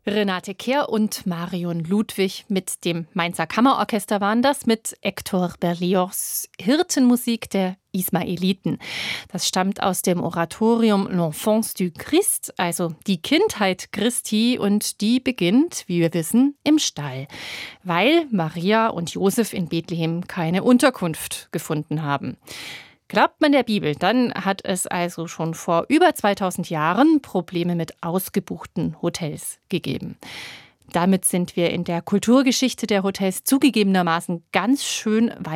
Renate Kehr und Marion Ludwig mit dem Mainzer Kammerorchester waren das mit Hector Berlioz Hirtenmusik der Ismaeliten. Das stammt aus dem Oratorium L'Enfance du Christ, also die Kindheit Christi, und die beginnt, wie wir wissen, im Stall, weil Maria und Josef in Bethlehem keine Unterkunft gefunden haben. Glaubt man der Bibel, dann hat es also schon vor über 2000 Jahren Probleme mit ausgebuchten Hotels gegeben. Damit sind wir in der Kulturgeschichte der Hotels zugegebenermaßen ganz schön weit